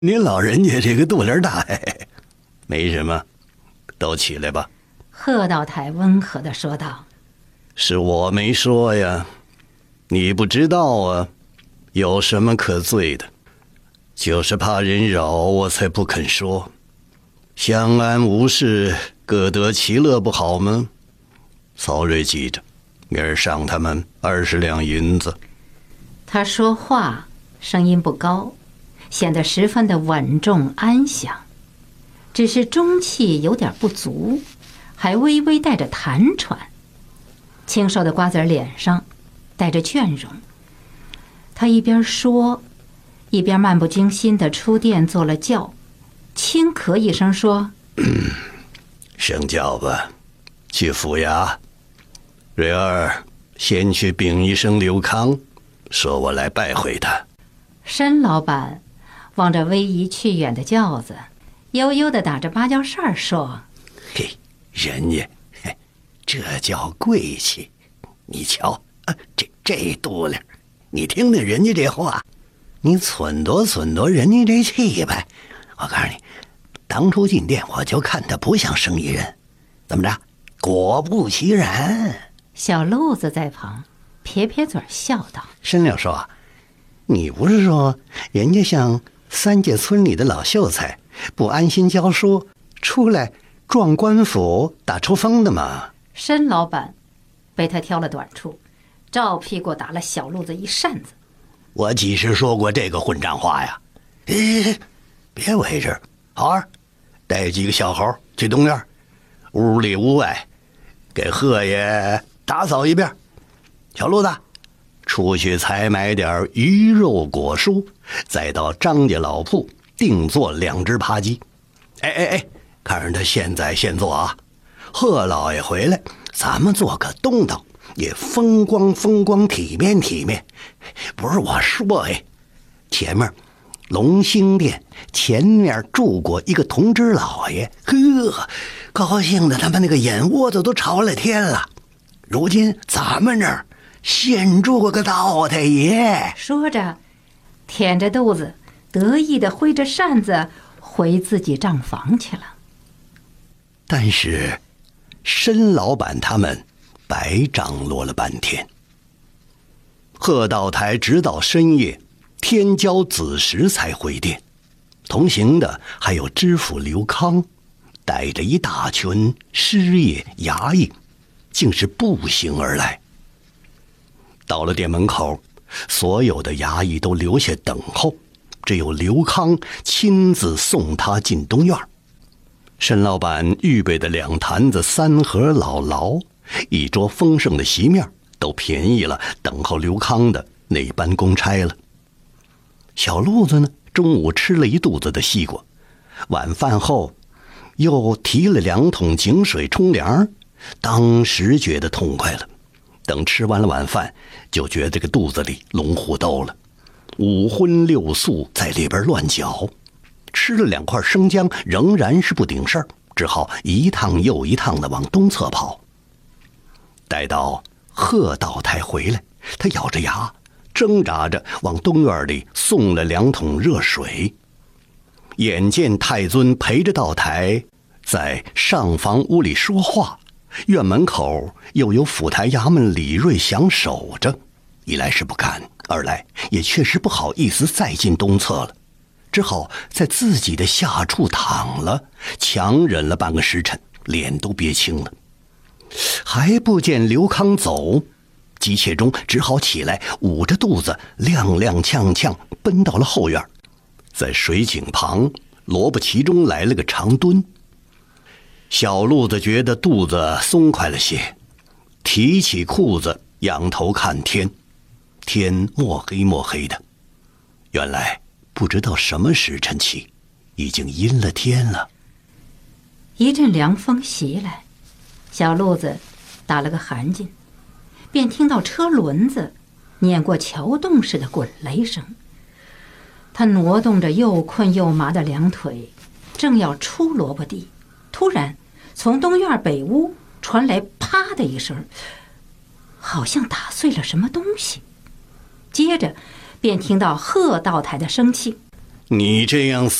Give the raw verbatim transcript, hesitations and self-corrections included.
您老人家这个肚量大，嘿嘿，没什么，都起来吧。 贺道台温和地说道。 是我没说呀，你不知道啊，有什么可罪的？就是怕人扰，我才不肯说。相安无事，各得其乐，不好吗？曹睿记着，明儿赏他们二十两银子。 他说话声音不高，显得十分的稳重安详，只是中气有点不足，还微微带着痰喘。清瘦的瓜子脸上带着倦容，他一边说，一边漫不经心地出殿做了轿，轻咳一声说：“ 升轿吧，去府衙。蕊儿，先去禀一声刘康，说我来拜会他。” 申老板望着逶迤去远的轿子，悠悠地打着芭蕉扇说：“ 嘿，人家，嘿，这叫贵气。你瞧，啊、这这肚量，你听听人家这话，你忖度忖度人家这气派。我告诉你，当初进店我就看他不像生意人，怎么着？果不其然。” 小路子在旁撇撇嘴笑道：“ 申六说，你不是说人家像三界村里的老秀才，不安心教书，出来撞官府打出风的吗？” 申老板被他挑了短处，照屁股打了小路子一扇子。 我几时说过这个混账话呀？哎，别围着，好儿，带几个小猴去东院，屋里屋外给贺爷打扫一遍。小路子，出去采买点鱼肉果蔬，再到张家老铺定做两只扒鸡。哎哎哎，看着他现在现做啊！贺老爷回来，咱们做个东道，也风光风光，体面体面。不是我说，哎，前面龙兴殿前面住过一个同知老爷，呵，高兴的他们那个眼窝子都朝了天了。如今咱们这儿现住过个道太爷。 说着，舔着肚子，得意地挥着扇子回自己账房去了。 但是申老板他们白张罗了半天。贺道台直到深夜天交子时才回殿，同行的还有知府刘康，带着一大群师爷衙役，竟是步行而来。到了店门口，所有的衙役都留下等候，只有刘康亲自送他进东院。申老板预备的两坛子三盒老牢，一桌丰盛的席面，都便宜了等候刘康的那班公差了。小路子呢，中午吃了一肚子的西瓜，晚饭后又提了两桶井水冲凉，当时觉得痛快了。等吃完了晚饭，就觉得这个肚子里龙虎斗了，五荤六素在里边乱搅。吃了两块生姜，仍然是不顶事儿，只好一趟又一趟的往东侧跑。待到贺道台回来，他咬着牙挣扎着往东院里送了两桶热水。眼见太尊陪着道台在上房屋里说话，院门口又有府台衙门李瑞祥守着，一来是不敢，二来也确实不好意思再进东侧了，只好在自己的下处躺了，强忍了半个时辰，脸都憋青了。还不见刘康走，急切中只好起来，捂着肚子踉踉跄跄奔到了后院，在水井旁萝卜其中来了个长蹲。小路子觉得肚子松快了些，提起裤子仰头看天，天墨黑墨黑的，原来不知道什么时辰起已经阴了天了。 一阵凉风袭来，小路子打了个寒噤，便听到车轮子碾过桥洞似的滚雷声。他挪动着又困又麻的两腿，正要出萝卜地，突然从东院北屋传来啪的一声，好像打碎了什么东西。接着便听到贺道台的生气：“ 你这样